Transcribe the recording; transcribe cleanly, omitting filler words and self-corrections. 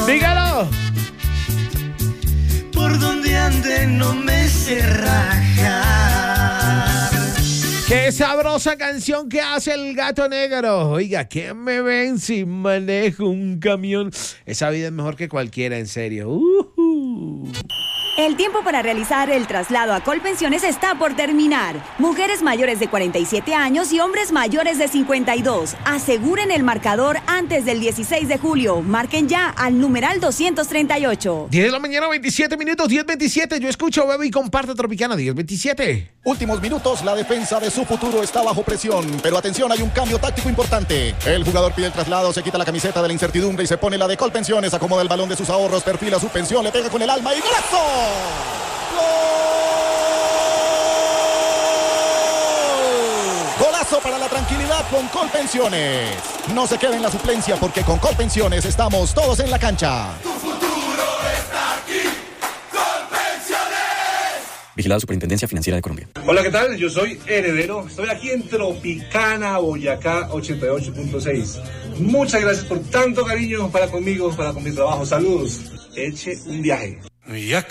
Dígalo. Por donde ande no me sé rajar. Qué sabrosa canción que hace el Gato Negro. Oiga, ¿qué me ven si manejo un camión? Esa vida es mejor que cualquiera, en serio. El tiempo para realizar el traslado a Colpensiones está por terminar. Mujeres mayores de 47 años y hombres mayores de 52. Aseguren el marcador antes del 16 de julio. Marquen ya al numeral 238. 10 de la mañana, 27 minutos, 10:27. Yo escucho, bebo y comparto Tropicana, 10:27. Últimos minutos, la defensa de su futuro está bajo presión. Pero atención, hay un cambio táctico importante. El jugador pide el traslado, se quita la camiseta de la incertidumbre y se pone la de Colpensiones. Acomoda el balón de sus ahorros, perfila su pensión, le pega con el alma y ¡golazo! Golazo para la tranquilidad con Colpensiones. No se quede en la suplencia porque con Colpensiones estamos todos en la cancha. Tu futuro está aquí. Colpensiones. Vigilado Superintendencia Financiera de Colombia. Hola, ¿qué tal? Yo soy Heredero. Estoy aquí en Tropicana, Boyacá 88.6. Muchas gracias por tanto cariño para conmigo, para con mi trabajo. Saludos. Eche un viaje. Y acá